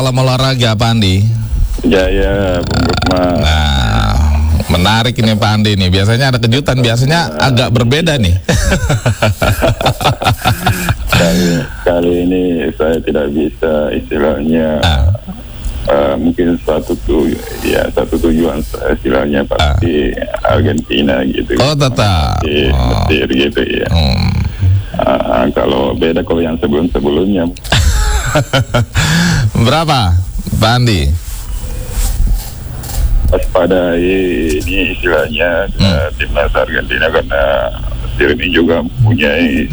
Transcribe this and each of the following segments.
Kalau olahraga Pak Andi. Ya, Bung Lukman. Nah, menarik ini Pak Andi nih. Biasanya ada kejutan, biasanya agak berbeda nih. Kali ini saya tidak bisa istilahnya mungkin satu tujuan saya istilahnya pasti Argentina gitu. Oh tetap. Mesir gitu ya. Kalau beda kalau yang sebelumnya. Berapa Pak Andi? Pas pada ini istilahnya timnas Argentina karena Mesir ini juga mempunyai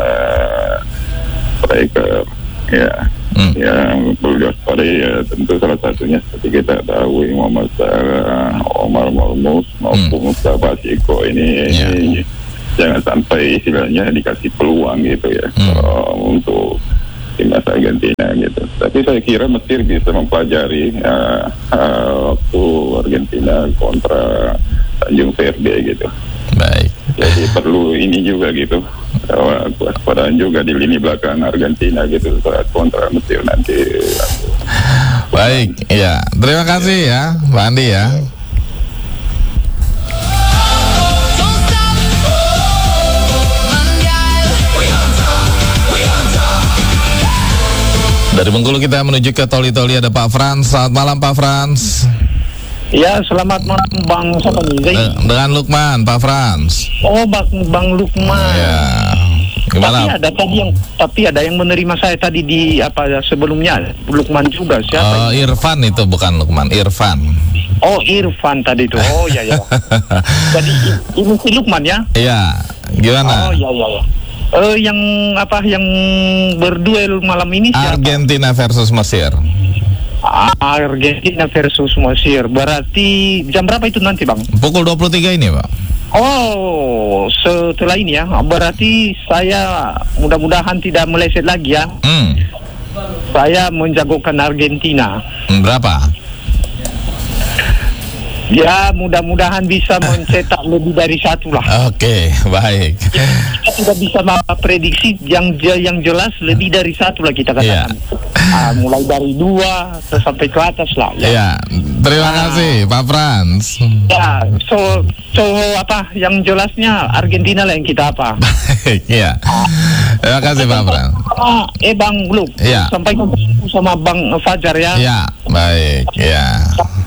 striker yang perlu diwaspadai ya, tentu salah satunya seperti kita tahu Muhammad Salah, Omar Marmuz maupun Mustafa Siko ini jangan sampai istilahnya dikasih peluang gitu ya untuk timnas Argentina gitu. Tapi saya kira Mesir bisa mempelajari waktu Argentina kontra Tanjung Verde gitu. Baik. Jadi perlu ini juga gitu, kewaspadaan juga di lini belakang Argentina gitu saat kontra Mesir nanti. Baik, ya. Terima kasih ya, Pak Andi ya. Dari Bengkulu kita menuju ke Toli-Toli, ada Pak Frans. Selamat malam Pak Frans. Ya, selamat malam Bang siapa nih? Dengan Lukman, Pak Frans. Oh, Bang Lukman. Ya. Gimana? Tapi ada yang menerima saya tadi di sebelumnya. Lukman juga siapa? Irfan itu bukan Lukman, Irfan. Oh, Irfan tadi itu. Oh ya. Jadi ini si Lukman ya? Iya. Gimana? Oh ya. Yang berduel malam ini siapa? Argentina versus Mesir. Argentina versus Mesir. Berarti jam berapa itu nanti Bang? Pukul 23 ini Pak. Oh, setelah ini ya. Berarti saya mudah-mudahan tidak meleset lagi ya. Saya menjagokan Argentina. Berapa? Ya, mudah-mudahan bisa mencetak lebih dari satu lah. Oke, baik. Kita tidak bisa memprediksi yang jelas lebih dari satu lah kita katakan. Mulai dari 2 sampai ke atas lah. Ya, terima kasih Pak Frans. Ya, yang jelasnya Argentina lah yang kita Baik, ya. Terima kasih Pak Frans. Bang Luk, ya. sampai ketemu sama Bang Fajar ya. Ya, baik, ya.